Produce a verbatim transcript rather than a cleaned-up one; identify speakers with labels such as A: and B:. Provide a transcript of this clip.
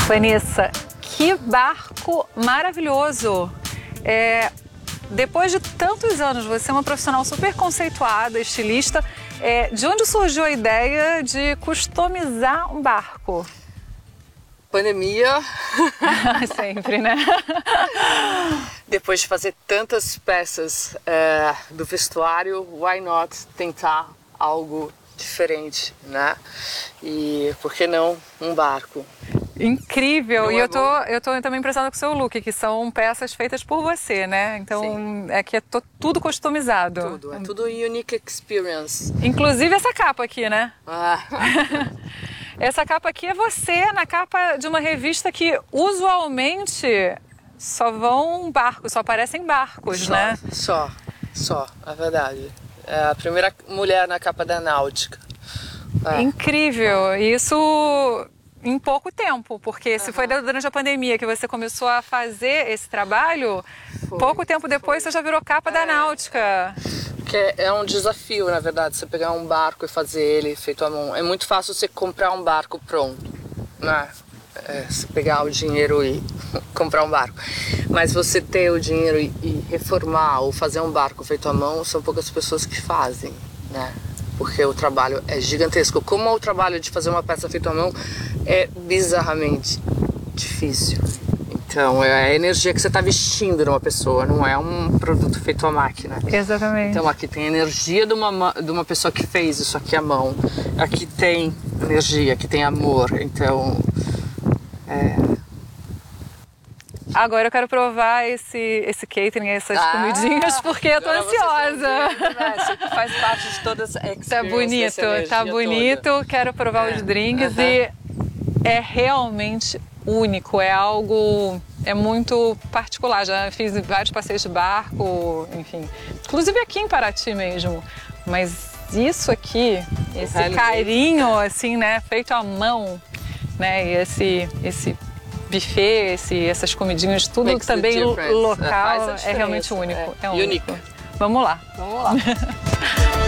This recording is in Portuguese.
A: Vanessa, que barco maravilhoso! É, depois de tantos anos, você é uma profissional super conceituada, estilista. É, de onde surgiu a ideia de customizar um barco?
B: Pandemia.
A: Sempre, né?
B: Depois de fazer tantas peças é, do vestuário, why not tentar algo diferente, né? E por que não um barco?
A: Incrível!
B: Não
A: e
B: é
A: eu tô, eu tô também impressionada com o seu look, que são peças feitas por você, né? Então,
B: Sim.
A: é que é to- tudo customizado.
B: Tudo, é tudo unique experience.
A: Inclusive essa capa aqui, né?
B: Ah.
A: Essa capa aqui é você na capa de uma revista que usualmente só vão barcos, só aparecem barcos,
B: Só,
A: né?
B: Só, só, é verdade. É a primeira mulher na capa da Náutica. É.
A: Incrível! E isso em pouco tempo, porque se foi durante a pandemia que você começou a fazer esse trabalho,
B: Foi,
A: pouco tempo depois
B: foi.
A: você já virou capa da Náutica.
B: Que é um desafio, na verdade, você pegar um barco e fazer ele feito à mão. É muito fácil você comprar um barco pronto, né? É, você pegar o dinheiro e comprar um barco. Mas você ter o dinheiro e, e reformar ou fazer um barco feito à mão, são poucas pessoas que fazem, né? Porque o trabalho é gigantesco. Como o trabalho de fazer uma peça feita à mão é bizarramente difícil. Então, é a energia que você está vestindo numa pessoa, não é um produto feito à máquina.
A: Exatamente.
B: Então, aqui tem a energia de uma, de uma pessoa que fez isso aqui à mão. Aqui tem energia, aqui tem amor. Então, é...
A: Agora eu quero provar esse, esse catering, essas
B: ah,
A: comidinhas, porque eu tô ansiosa.
B: Isso faz parte de todas as experiências.
A: Tá bonito, tá bonito.
B: Toda.
A: Quero provar
B: é.
A: os drinks
B: Uhum.
A: e é realmente único, é algo, é muito particular. Já fiz vários passeios de barco, enfim, inclusive aqui em Paraty mesmo. Mas isso aqui, esse carinho assim, né, feito à mão, né, e esse esse buffet, esse, essas comidinhas, tudo
B: Makes
A: também local,
B: é
A: realmente único.
B: É,
A: é único.
B: Unique.
A: Vamos lá.
B: Vamos lá.